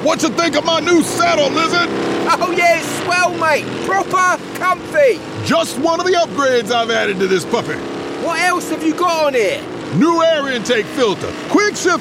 What you think of my new saddle, Lizard? Oh yeah, it's swell, mate. Proper comfy. Just one of the upgrades I've added to this puppy. What else have you got on here? New air intake filter, quick shift